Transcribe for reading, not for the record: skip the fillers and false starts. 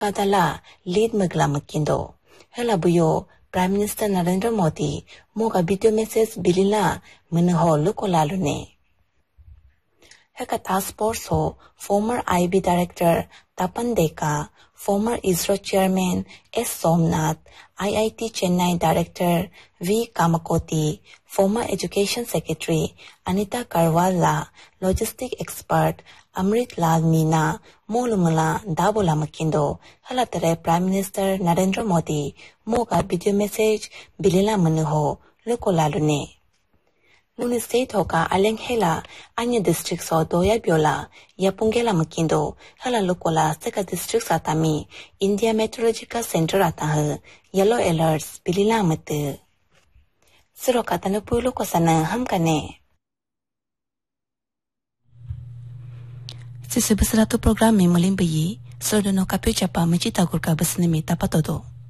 Kadala lead magla makindo. Hela buyo Prime Minister Narendra Modi moga video message bilila meneho lukola lune. Heka task force ho former IB director Tapan Deka, former ISRO chairman S. Somnath, IIT Chennai director V. Kamakoti, former education secretary Anita Karwala, logistic expert Amrit Lal Meena, Molumula Dabola Makindo, Halatere Prime Minister Narendra Modi, Moga video message Bilila Manuho, Lukolalune. Luni state hoka aleng hela anya district so doya biola yapungela makindo hala lokola seka district satami India Meteorological Center atah yellow alerts bilila mate siro katana pulo ko sana hamkane sisi besratu program me malimbayi sodono kapyo chapa machita gurka basne me tapatodo